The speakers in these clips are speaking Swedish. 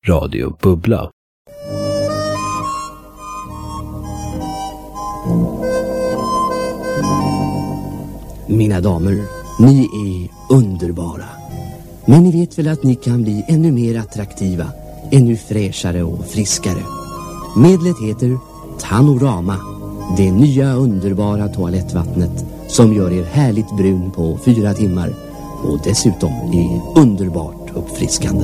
Radio Bubbla. Mina damer, ni är underbara. Men ni vet väl att ni kan bli ännu mer attraktiva, ännu fräschare och friskare. Medlet heter Tanorama, det nya underbara toalettvattnet som gör er härligt brun på 4 timmar och dessutom är underbart uppfriskande.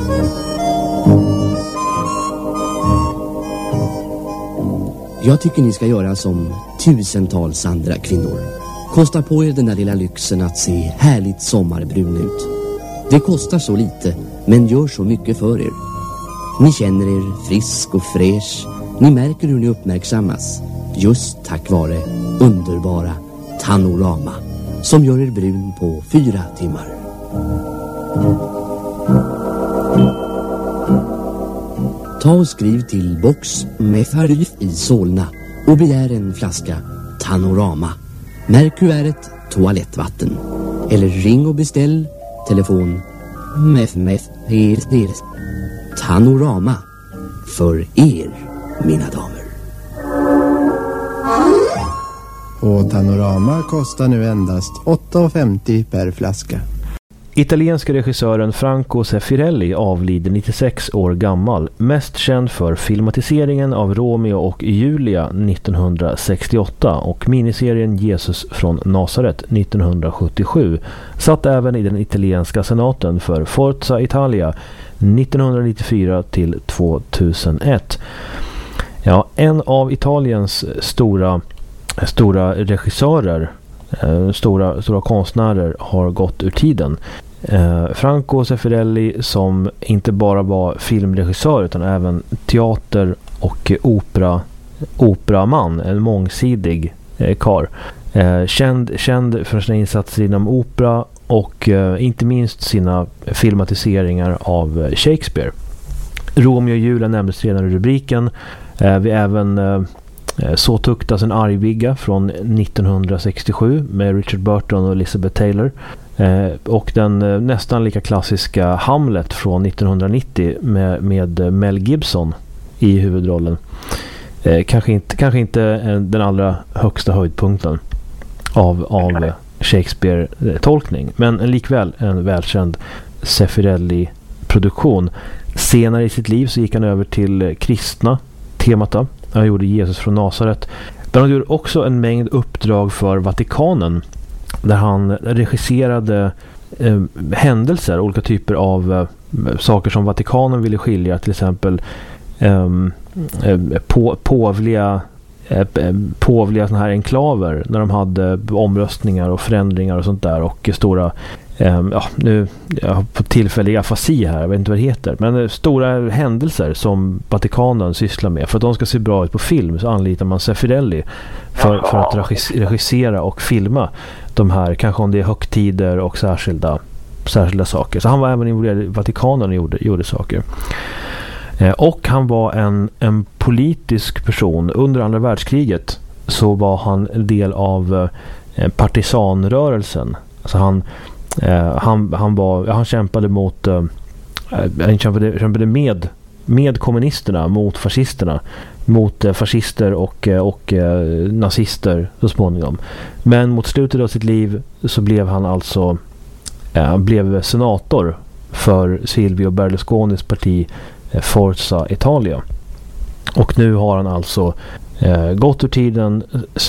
Jag tycker ni ska göra som tusentals andra kvinnor. Kosta på er den där lilla lyxen att se härligt sommarbrun ut. Det kostar så lite, men gör så mycket för er. Ni känner er frisk och fräsch. Ni märker hur ni uppmärksammas. Just tack vare underbara Tanorama, som gör er brun på 4 timmar. Ta och skriv till box Mefaryf i Solna och begär en flaska Tanorama. Märk kuvertet toalettvatten. Eller ring och beställ telefon mef Tanorama för er, mina damer. Och Tanorama kostar nu endast 8,50 per flaska. Italienska regissören Franco Zeffirelli avlider 96 år gammal, mest känd för filmatiseringen av Romeo och Julia 1968 och miniserien Jesus från Nazaret 1977. Satt även i den italienska senaten för Forza Italia 1994 till 2001. Ja, en av Italiens stora regissörer, stora konstnärer har gått ur tiden. Franco Zeffirelli, som inte bara var filmregissör utan även teater- och operaman, en mångsidig karl. Känd för sina insatser inom opera och inte minst sina filmatiseringar av Shakespeare. Romeo och Julia nämndes redan i rubriken. Vi även Så tuktas en argvigga från 1967 med Richard Burton och Elizabeth Taylor. Och den nästan lika klassiska Hamlet från 1990 med Mel Gibson i huvudrollen. Kanske inte den allra högsta höjdpunkten av Shakespeare-tolkning, men likväl en välkänd Zeffirelli-produktion. Senare i sitt liv så gick han över till kristna temata. Han gjorde Jesus från Nazaret. Men han gjorde också en mängd uppdrag för Vatikanen, där han regisserade händelser, olika typer av saker som Vatikanen ville skilja, till exempel påvliga såna här enklaver när de hade omröstningar och förändringar och sånt där, och stora nu jag har på tillfällig afasi här, jag vet inte vad det heter, men stora händelser som Vatikanen sysslar med. För att de ska se bra ut på film så anlitar man Zeffirelli för att regissera och filma de här, kanske om det är högtider och särskilda saker. Så han var även involverad i Vatikanen och gjorde saker. Och han var en politisk person. Under andra världskriget så var han en del av partisanrörelsen. Alltså han kämpade mot kämpade med kommunisterna mot fascisterna, mot fascister och nazister så småningom. Men mot slutet av sitt liv så blev han alltså blev senator för Silvio Berlusconis parti Forza Italia. Och nu har han alltså gått ur tiden,